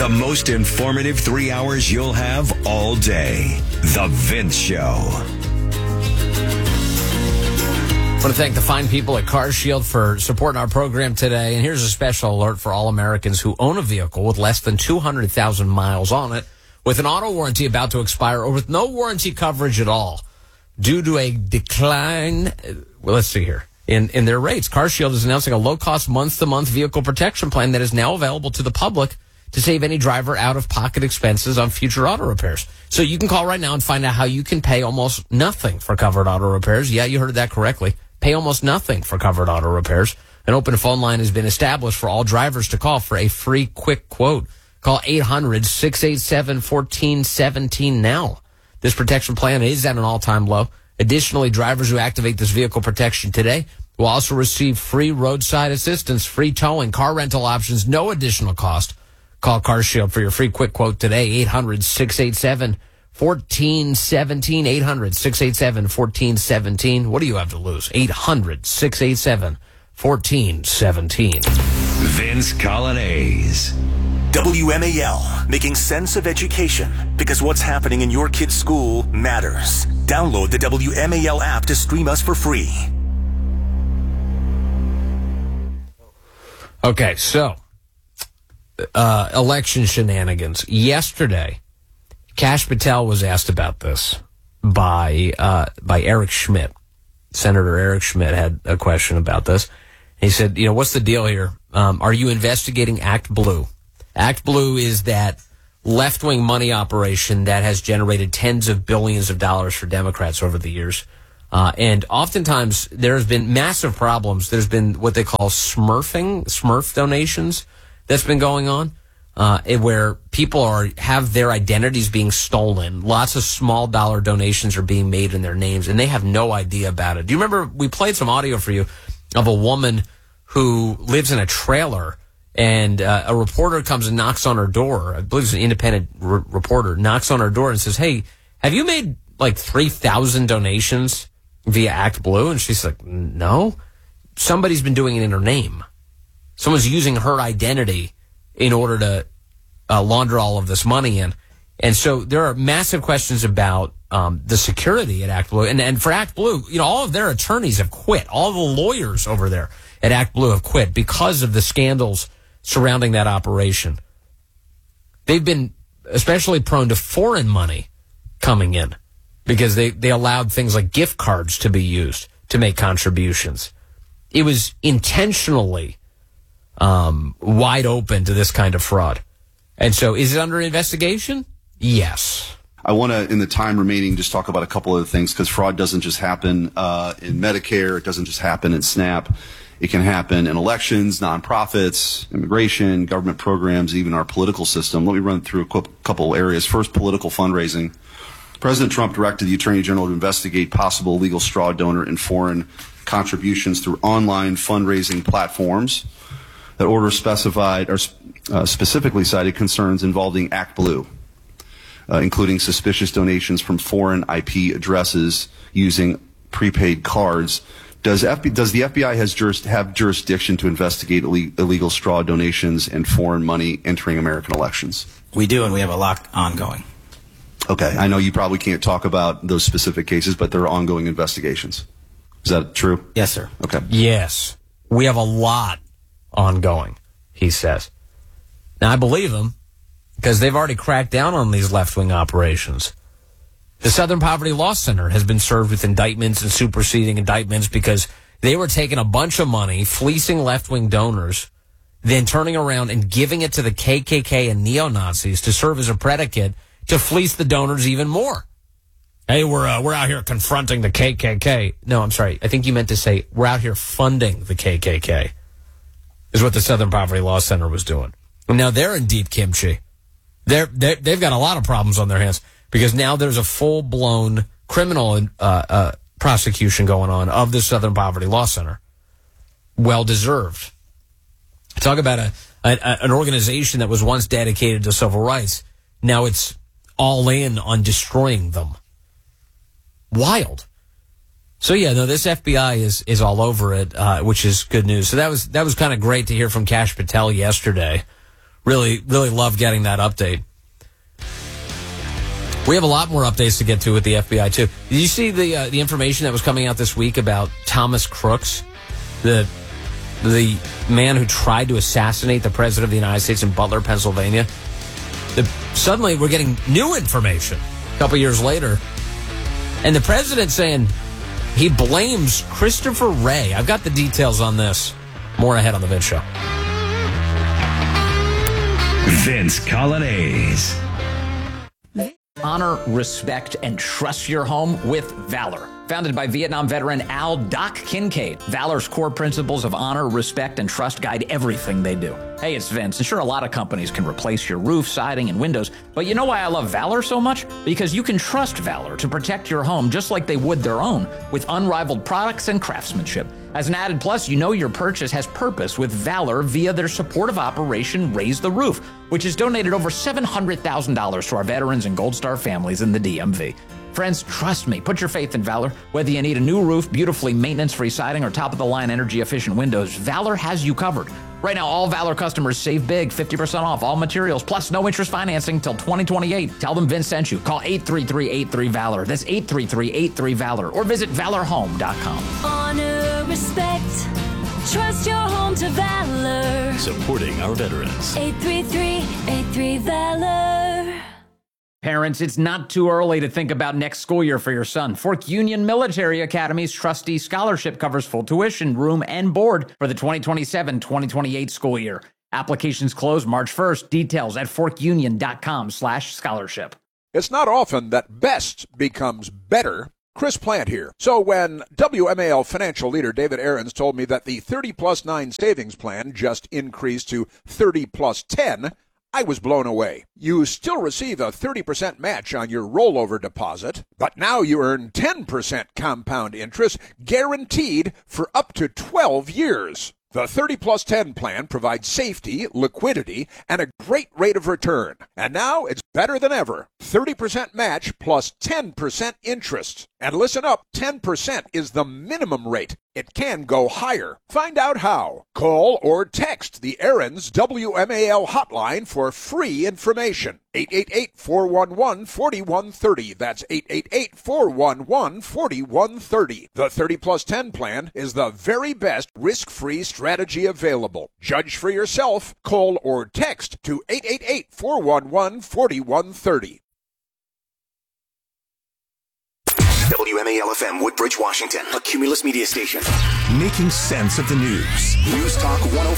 The most informative 3 hours you'll have all day. The Vince Show. I want to thank the fine people at CarShield for supporting our program today. And here's a special alert for all Americans who own a vehicle with less than 200,000 miles on it, with an auto warranty about to expire or with no warranty coverage at all due to a decline. Well, let's see here. In their rates, CarShield is announcing a low-cost month-to-month vehicle protection plan that is now available to the public to save any driver out-of-pocket expenses on future auto repairs. So you can call right now and find out how you can pay almost nothing for covered auto repairs. Yeah, you heard that correctly. Pay almost nothing for covered auto repairs. An open phone line has been established for all drivers to call for a free quick quote. Call 800-687-1417 now. This protection plan is at an all-time low. Additionally, drivers who activate this vehicle protection today will also receive free roadside assistance, free towing, car rental options, no additional cost. Call CarShield for your free quick quote today, 800-687-1417, 800-687-1417. What do you have to lose? 800-687-1417. Vince Colonnese. WMAL, making sense of education, because what's happening in your kid's school matters. Download the WMAL app to stream us for free. Okay, so election shenanigans. Yesterday, Kash Patel was asked about this by Eric Schmidt. Senator Eric Schmidt had a question about this. He said, what's the deal here? Are you investigating Act Blue? Act Blue is that left-wing money operation that has generated tens of billions of dollars for Democrats over the years. And oftentimes there's been massive problems. There's been what they call Smurf donations that's been going on, where people have their identities being stolen. Lots of small dollar donations are being made in their names, and they have no idea about it. Do you remember we played some audio for you of a woman who lives in a trailer, and a reporter comes and knocks on her door. I believe it's an independent reporter, knocks on her door and says, "Hey, have you made like 3,000 donations via Act Blue?" And she's like, "No." Somebody's been doing it in her name. Someone's using her identity in order to launder all of this money in. And so there are massive questions about the security at Act Blue. And for Act Blue, all of their attorneys have quit. All the lawyers over there at Act Blue have quit because of the scandals surrounding that operation. They've been especially prone to foreign money coming in because they allowed things like gift cards to be used to make contributions. It was intentionally wide open to this kind of fraud. And so is it under investigation? Yes. I want to, in the time remaining, just talk about a couple of things, because fraud doesn't just happen in Medicare. It doesn't just happen in SNAP. It can happen in elections, nonprofits, immigration, government programs, even our political system. Let me run through a couple areas. First, political fundraising. President Trump directed the Attorney General to investigate possible illegal straw donor and foreign contributions through online fundraising platforms. That order specified or specifically cited concerns involving Act Blue, including suspicious donations from foreign IP addresses using prepaid cards. Does the FBI have jurisdiction to investigate illegal straw donations and foreign money entering American elections? We do, and we have a lot ongoing. Okay. I know you probably can't talk about those specific cases, but there are ongoing investigations. Is that true? Yes, sir. Okay. Yes. We have a lot ongoing, he says. Now, I believe him because they've already cracked down on these left-wing operations. The Southern Poverty Law Center has been served with indictments and superseding indictments because they were taking a bunch of money, fleecing left-wing donors, then turning around and giving it to the KKK and neo-Nazis to serve as a predicate to fleece the donors even more. Hey, we're out here confronting the KKK. No, I'm sorry. I think you meant to say we're out here funding the KKK is what the Southern Poverty Law Center was doing. And now they're in deep kimchi. They've got a lot of problems on their hands because now there's a full-blown criminal prosecution going on of the Southern Poverty Law Center. Well-deserved. Talk about an organization that was once dedicated to civil rights. Now it's all in on destroying them. Wild. So yeah, no, this FBI is all over it, which is good news. So that was kind of great to hear from Kash Patel yesterday, Really love getting that update. We have a lot more updates to get to with the FBI, too. Did you see the information that was coming out this week about Thomas Crooks, the man who tried to assassinate the president of the United States in Butler, Pennsylvania? Suddenly, we're getting new information a couple years later. And the president saying he blames Christopher Wray. I've got the details on this. More ahead on the Vince Show. Vince Coglianese. Honor, respect, and trust your home with Valor. Founded by Vietnam veteran Al Doc Kincaid, Valor's core principles of honor, respect, and trust guide everything they do. Hey, it's Vince, and sure, a lot of companies can replace your roof, siding, and windows, but you know why I love Valor so much? Because you can trust Valor to protect your home just like they would their own, with unrivaled products and craftsmanship. As an added plus, you know your purchase has purpose with Valor via their supportive operation Raise the Roof, which has donated over $700,000 to our veterans and Gold Star families in the DMV. Friends, trust me, put your faith in Valor. Whether you need a new roof, beautifully maintenance-free siding, or top-of-the-line energy-efficient windows, Valor has you covered. Right now, all Valor customers save big, 50% off all materials, plus no interest financing till 2028. Tell them Vince sent you. Call 833-83-VALOR. That's 833-83-VALOR. Or visit valorhome.com. Honor, respect, trust your home to Valor. Supporting our veterans. 833-83-VALOR. Parents, it's not too early to think about next school year for your son. Fork Union Military Academy's Trustee Scholarship covers full tuition, room, and board for the 2027-2028 school year. Applications close March 1st. Details at forkunion.com/scholarship. It's not often that best becomes better. Chris Plant here. So when WMAL financial leader David Aarons told me that the 30+9 savings plan just increased to 30+10, I was blown away. You still receive a 30% match on your rollover deposit, but now you earn 10% compound interest guaranteed for up to 12 years. The 30+10 plan provides safety, liquidity, and a great rate of return. And now it's better than ever. 30% match plus 10% interest. And listen up, 10% is the minimum rate. It can go higher. Find out how. Call or text the Aarons WMAL hotline for free information. 888-411-4130. That's 888-411-4130. The 30+10 plan is the very best risk-free strategy available. Judge for yourself. Call or text to 888-411-4130. WMAL-FM Woodbridge, Washington, a Cumulus media station. Making sense of the news. News Talk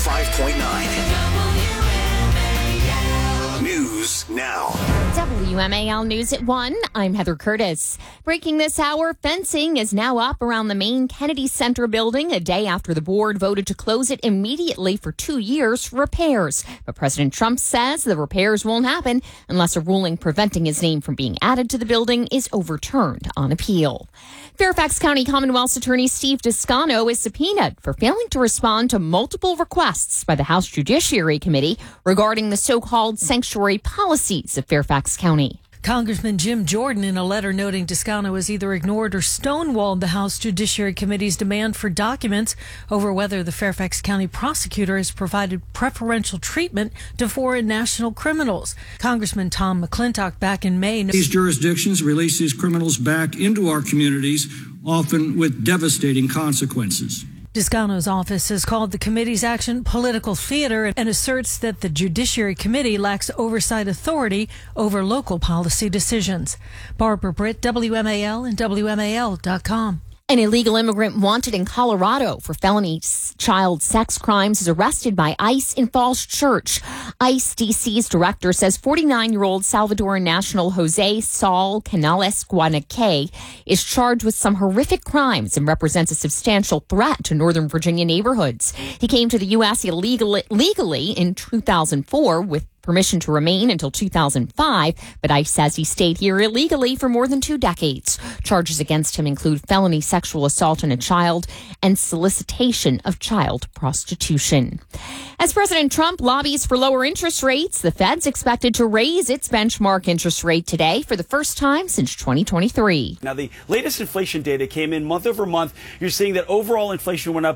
105.9. News now. WMAL News at 1. I'm Heather Curtis. Breaking this hour, fencing is now up around the main Kennedy Center building a day after the board voted to close it immediately for 2 years for repairs. But President Trump says the repairs won't happen unless a ruling preventing his name from being added to the building is overturned on appeal. Fairfax County Commonwealth's Attorney Steve Descano is subpoenaed for failing to respond to multiple requests by the House Judiciary Committee regarding the so-called sanctuary policies of Fairfax County. Congressman Jim Jordan, in a letter noting Descano has either ignored or stonewalled the House Judiciary Committee's demand for documents over whether the Fairfax County prosecutor has provided preferential treatment to foreign national criminals. Congressman Tom McClintock back in May. These jurisdictions release these criminals back into our communities, often with devastating consequences. Descano's office has called the committee's action political theater and asserts that the Judiciary Committee lacks oversight authority over local policy decisions. Barbara Britt, WMAL and WMAL.com. An illegal immigrant wanted in Colorado for felony child sex crimes is arrested by ICE in Falls Church. ICE DC's director says 49-year-old Salvadoran national Jose Saul Canales Guanaque is charged with some horrific crimes and represents a substantial threat to Northern Virginia neighborhoods. He came to the U.S. legally in 2004 with permission to remain until 2005, but ICE says he stayed here illegally for more than 2 decades. Charges against him include felony sexual assault on a child and solicitation of child prostitution. As President Trump lobbies for lower interest rates, the Fed's expected to raise its benchmark interest rate today for the first time since 2023. Now, the latest inflation data came in month over month. You're seeing that overall inflation went up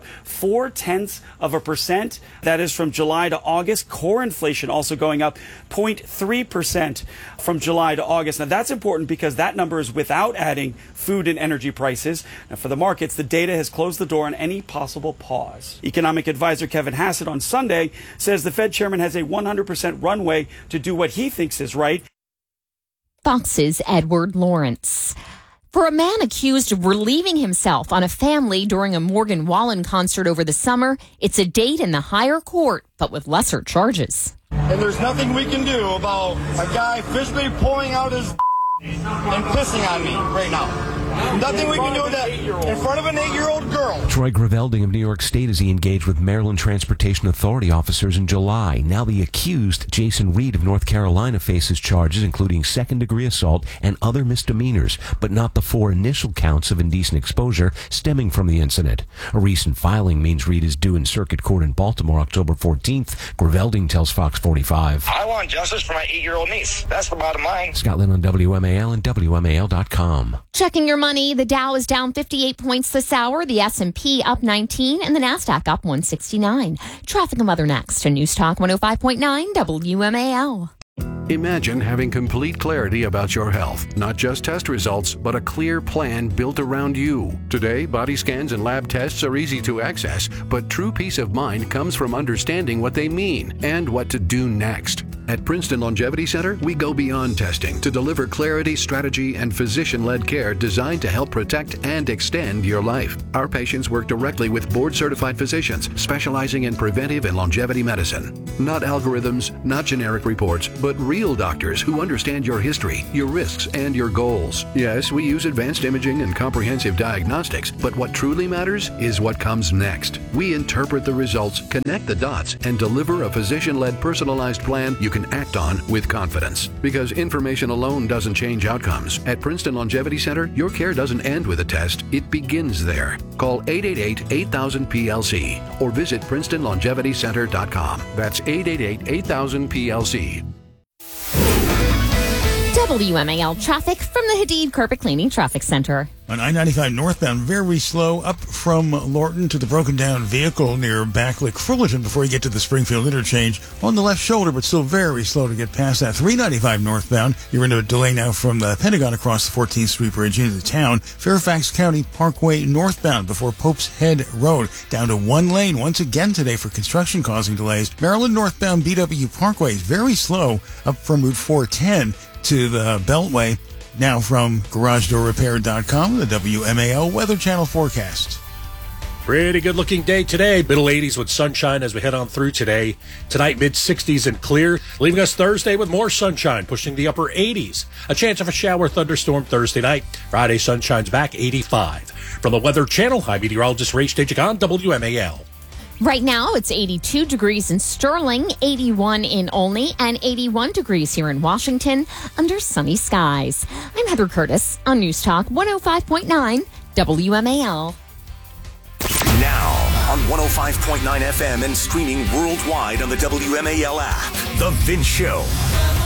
0.4%. That is from July to August. Core inflation also going up 0.3% from July to August. Now, that's important because that number is without adding food and energy prices. Now, for the markets, the data has closed the door on any possible pause. Economic advisor Kevin Hassett on Sunday says the Fed chairman has a 100% runway to do what he thinks is right. Fox's Edward Lawrence. For a man accused of relieving himself on a family during a Morgan Wallen concert over the summer, it's a date in the higher court, but with lesser charges. And there's nothing we can do about a guy physically pulling out his and pissing on me right now. Nothing we can do with that in front of an 8-year-old girl. Troy Gravelding of New York State as he engaged with Maryland Transportation Authority officers in July. Now the accused, Jason Reed of North Carolina, faces charges including second-degree assault and other misdemeanors, but not the 4 initial counts of indecent exposure stemming from the incident. A recent filing means Reed is due in circuit court in Baltimore October 14th. Gravelding tells Fox 45. I want justice for my 8-year-old niece. That's the bottom line. Scott Lynn on WMAL and WMAL.com. Checking your money, the Dow is down 58 points this hour, the S&P up 19, and the Nasdaq up 169. Traffic and weather next on News Talk 105.9 WMAL. Imagine having complete clarity about your health, not just test results, but a clear plan built around you. Today, body scans and lab tests are easy to access, but true peace of mind comes from understanding what they mean and what to do next. At Princeton Longevity Center, we go beyond testing to deliver clarity, strategy, and physician-led care designed to help protect and extend your life. Our patients work directly with board-certified physicians specializing in preventive and longevity medicine. Not algorithms, not generic reports, but real doctors who understand your history, your risks, and your goals. Yes, we use advanced imaging and comprehensive diagnostics, but what truly matters is what comes next. We interpret the results, connect the dots, and deliver a physician-led personalized plan you can act on with confidence. Because information alone doesn't change outcomes. At Princeton Longevity Center, your care doesn't end with a test, it begins there. Call 888-8000-PLC or visit PrincetonLongevityCenter.com. That's 888-8000-PLC. WMAL traffic from the Hadid Carpet Cleaning Traffic Center. On I-95 northbound, very slow up from Lorton to the broken down vehicle near Backlick Fullerton before you get to the Springfield interchange on the left shoulder, but still very slow to get past that. 395 northbound, you're into a delay now from the Pentagon across the 14th Street Bridge into town. Fairfax County Parkway northbound before Pope's Head Road, down to 1 lane once again today for construction causing delays. Maryland northbound BW Parkway is very slow up from Route 410 to the Beltway. Now from GarageDoorRepair.com, the WMAL Weather Channel forecast. Pretty good looking day today. Middle 80s with sunshine as we head on through today. Tonight, mid 60s and clear, leaving us Thursday with more sunshine, pushing the upper 80s. A chance of a shower thunderstorm Thursday night. Friday, sunshine's back, 85. From the Weather Channel, I'm meteorologist Ray Stachik on WMAL. Right now, it's 82 degrees in Sterling, 81 in Olney, and 81 degrees here in Washington under sunny skies. I'm Heather Curtis on News Talk 105.9 WMAL. Now on 105.9 FM and streaming worldwide on the WMAL app. The Vince Show.